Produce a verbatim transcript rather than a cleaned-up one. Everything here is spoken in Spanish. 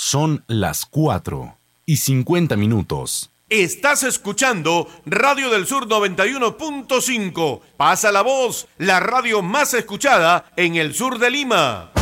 Son las cuatro y cincuenta minutos. Estás escuchando Radio del Sur noventa y uno punto cinco. Pasa la voz, la radio más escuchada en el sur de Lima.